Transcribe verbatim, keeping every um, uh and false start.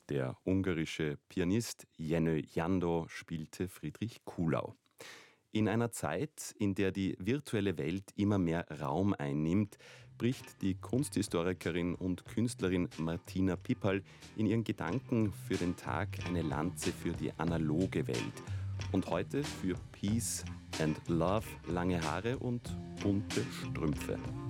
Der ungarische Pianist Jenő Jandó spielte Friedrich Kuhlau. In einer Zeit, in der die virtuelle Welt immer mehr Raum einnimmt, bricht die Kunsthistorikerin und Künstlerin Martina Pippal in ihren Gedanken für den Tag eine Lanze für die analoge Welt und heute für Peace and Love, lange Haare und bunte Strümpfe.